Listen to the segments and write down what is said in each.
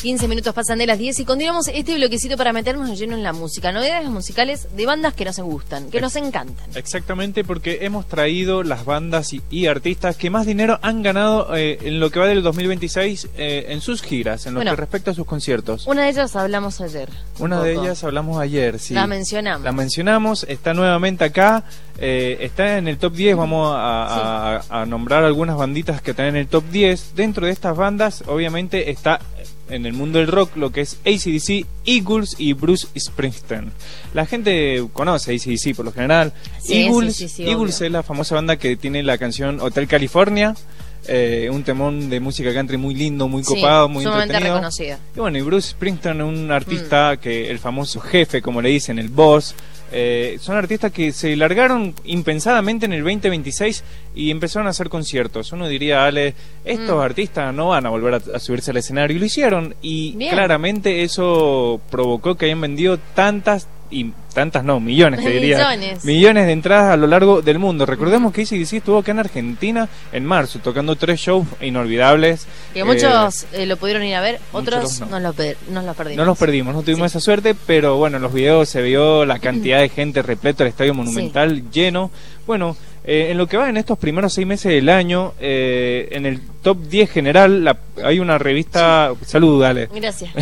15 minutos pasan de las 10 y continuamos este bloquecito para meternos lleno en la música. Novedades musicales de bandas que nos gustan, que nos encantan. Exactamente, porque hemos traído las bandas y artistas que más dinero han ganado en lo que va del 2026 en sus giras, en lo que respecta a sus conciertos. Una de ellas hablamos ayer. Una de ellas hablamos ayer, sí. La mencionamos. La mencionamos, está nuevamente acá, está en el top 10, vamos a nombrar algunas banditas que están en el top 10. Dentro de estas bandas, obviamente, está en el mundo del rock lo que es AC/DC, Eagles y Bruce Springsteen. La gente conoce AC/DC por lo general. Sí, Eagles es la famosa banda que tiene la canción Hotel California, un temón de música country muy lindo, muy copado, muy entretenido. Reconocida. Y bueno, y Bruce Springsteen es un artista que el famoso jefe, como le dicen, el boss. Son artistas que se largaron impensadamente en el 2026 y empezaron a hacer conciertos. Uno diría, Ale, estos artistas no van a volver a subirse al escenario, y lo hicieron, y claramente eso provocó que hayan vendido millones, te diría. Millones de entradas a lo largo del mundo. Recordemos que AC/DC estuvo acá en Argentina en marzo, tocando 3 shows inolvidables. Que muchos lo pudieron ir a ver, otros no los perdimos. No los perdimos, no tuvimos esa suerte, pero bueno, en los videos se vio la cantidad de gente, repleto el Estadio Monumental, lleno. Bueno, en lo que va en estos primeros 6 meses del año, en el top 10 general, hay una revista... Salud, dale. Gracias.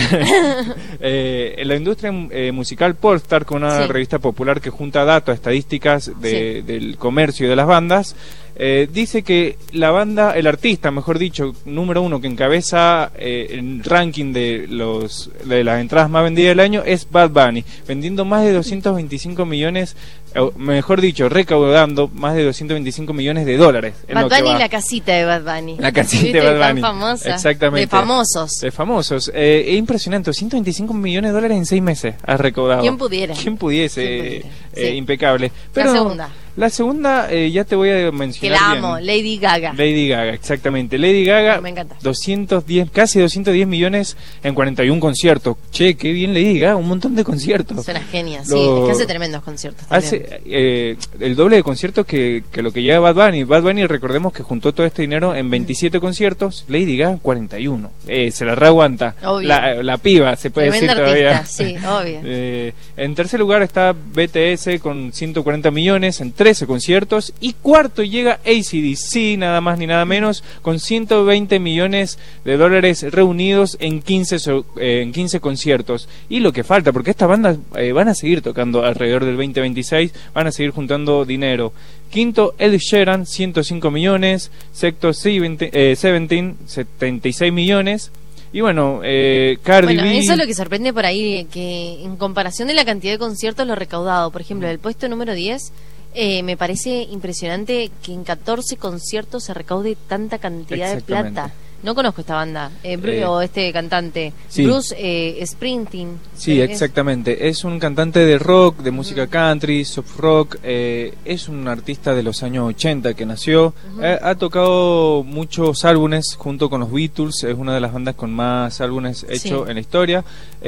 En la industria musical, Polestar, con una revista popular que junta datos, estadísticas del comercio y de las bandas, dice que el artista, mejor dicho, número 1 que encabeza el ranking de las entradas más vendidas del año es Bad Bunny, vendiendo más de 225 millones, mejor dicho, recaudando más de 225 millones de dólares. Bad Bunny, la casita de Bad Bunny. La casita de Bad Bunny. Tan famosa. Exactamente. De famosos. Es impresionante, 225 millones de dólares en 6 meses has recaudado. ¿Quién pudiera? ¿Quién pudiese? Impecable. Pero la segunda, ya te voy a mencionar. Que la amo, Lady Gaga. Lady Gaga, exactamente. Lady Gaga, me encanta. Casi 210 millones en 41 conciertos. Che, qué bien Lady Gaga, un montón de conciertos. Es una genia, es que hace tremendos conciertos. El doble de conciertos que lo que lleva Bad Bunny. Bad Bunny, recordemos que juntó todo este dinero en 27 conciertos, Lady Gaga 41. Se la reaguanta. La piba, se puede decir todavía. Sí, obvio. En tercer lugar está BTS con 140 millones en 13 conciertos, y cuarto llega AC/DC, nada más ni nada menos, con 120 millones de dólares reunidos en 15 conciertos. Y lo que falta, porque estas bandas van a seguir tocando alrededor del 2026, van a seguir juntando dinero. Quinto, Ed Sheeran, 105 millones, sexto, Seventeen, 76 millones. Y bueno, Cardi B... eso es lo que sorprende por ahí, que en comparación de la cantidad de conciertos, lo recaudado, por ejemplo, del puesto número 10... me parece impresionante que en 14 conciertos se recaude tanta cantidad de plata. No conozco esta banda, o este cantante, Bruce Springsteen. Sí, exactamente. Es un cantante de rock, de música country, soft rock. Es un artista de los años 80 que nació. Ha tocado muchos álbumes junto con los Beatles. Es una de las bandas con más álbumes hechos en la historia.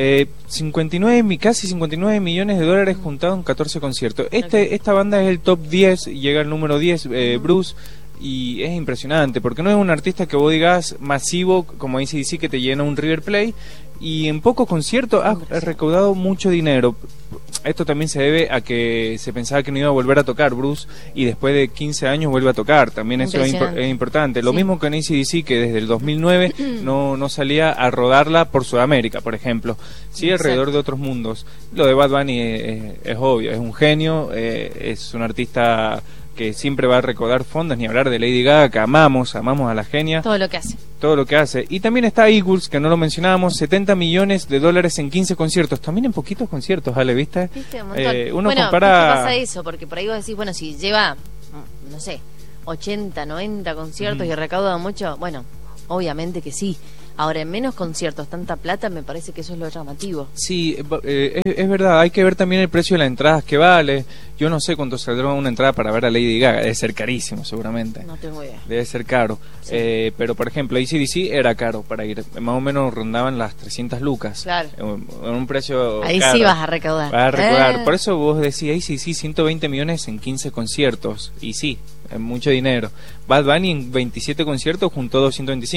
Casi 59 millones de dólares juntados en 14 conciertos. Esta banda es el top 10, llega al número 10, Bruce. Y es impresionante, porque no es un artista que vos digas masivo como AC/DC, que te llena un River Plate, y en pocos conciertos ha recaudado mucho dinero. Esto también se debe a que se pensaba que no iba a volver a tocar Bruce, y después de 15 años vuelve a tocar. También eso es importante. Lo mismo que en AC/DC, que desde el 2009 no salía a rodarla por Sudamérica, por ejemplo, alrededor de otros mundos. Lo de Bad Bunny es obvio, es un genio, es un artista que siempre va a recaudar fondos, ni hablar de Lady Gaga, que amamos a la genia. Todo lo que hace. Y también está Eagles, que no lo mencionábamos, 70 millones de dólares en 15 conciertos. También en poquitos conciertos, Ale, ¿viste? Un montón. Compara... ¿qué pasa eso? Porque por ahí vos decís, bueno, si lleva, no sé, 80, 90 conciertos y recauda mucho, bueno, obviamente que sí. Ahora, en menos conciertos, tanta plata, me parece que eso es lo llamativo. Sí, es verdad, hay que ver también el precio de las entradas que vale. Yo no sé cuánto saldrá una entrada para ver a Lady Gaga, debe ser carísimo seguramente. No tengo idea. Debe ser caro. Sí. Pero, por ejemplo, AC/DC era caro para ir, más o menos rondaban las 300 lucas. Claro. En un precio ahí caro. Sí vas a recaudar. Vas a recaudar. Por eso vos decís, AC/DC 120 millones en 15 conciertos. Y sí, es mucho dinero. Bad Bunny en 27 conciertos juntó 225.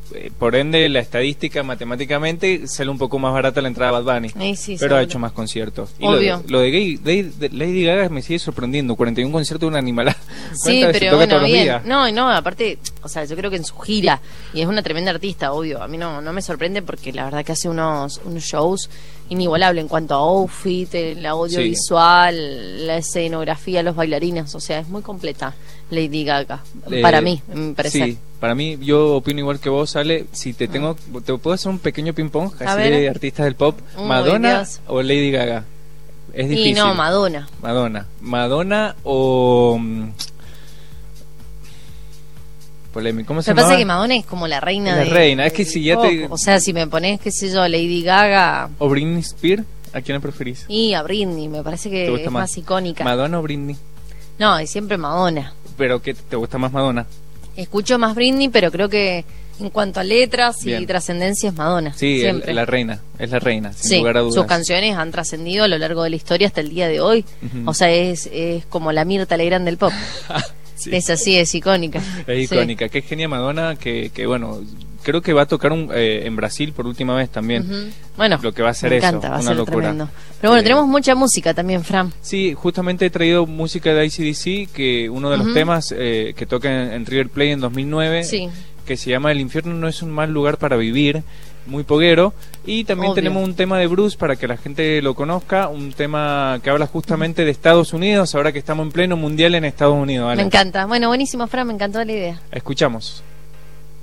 por ende la estadística matemáticamente sale un poco más barata la entrada a Bad Bunny, Sí, pero seguro. ha hecho más conciertos. Y Obvio. lo de Lady Gaga me sigue sorprendiendo, 41 conciertos de una animalada. Sí, ¿Cuántas veces pero toca bueno, todos los bien. días? No, aparte, o sea, yo creo que en su gira, y es una tremenda artista, obvio, a mí no me sorprende porque la verdad que hace unos shows inigualables en cuanto a outfit, el audiovisual, la escenografía, los bailarines, o sea, es muy completa Lady Gaga, para mí, me parece. Sí, para mí, yo opino igual que vos, Ale. Si te puedo hacer un pequeño ping-pong, así ver. de artistas del pop, Uy, ¿Madonna Dios. o Lady Gaga? Es difícil. Y no, Madonna. Madonna o... polémico. ¿Cómo se Me pasa llama? que Madonna es como la reina La de... reina, es que si ya pop. te... O sea, si me pones, qué sé yo, Lady Gaga ¿O Britney Spears? ¿A quién la preferís? y a Britney, me parece ¿Te que gusta es más icónica. ¿Madonna o Britney? No, y siempre Madonna. ¿Pero qué te gusta más Madonna? Escucho más Britney, pero creo que en cuanto a letras y Bien. trascendencia es Madonna. Sí, siempre. la reina, es la reina, sin Sí, lugar a dudas. sus canciones han trascendido a lo largo de la historia hasta el día de hoy. Ujú. O sea, es como la Mirta Legrand del pop. Sí. Es así, es icónica. Es Sí. icónica. Qué genia Madonna, que bueno, creo que va a tocar en Brasil por última vez también. Ujú. Bueno, Lo que va a ser me eso, encanta, va a una ser locura. tremendo. Pero bueno, Eh, tenemos mucha música también, Fran. Sí, justamente he traído música de AC/DC, que uno de los Ujú. temas que toca en River Plate en 2009, Sí. que se llama El infierno no es un mal lugar para vivir, muy poguero. Y también Obvio. tenemos un tema de Bruce para que la gente lo conozca, un tema que habla justamente de Estados Unidos, ahora que estamos en pleno mundial en Estados Unidos. Ale. Me encanta. Bueno, buenísimo, Fran, me encantó la idea. Escuchamos.